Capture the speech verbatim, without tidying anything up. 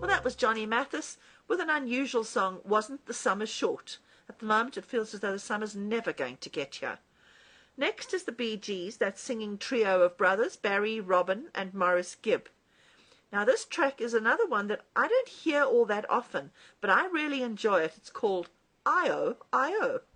Well, that was Johnny Mathis with an unusual song, Wasn't the Summer Short? At the moment, it feels as though the summer's never going to get here. Next is the Bee Gees, that singing trio of brothers, Barry, Robin, and Maurice Gibb. Now, this track is another one that I don't hear all that often, but I really enjoy it. It's called I O I O.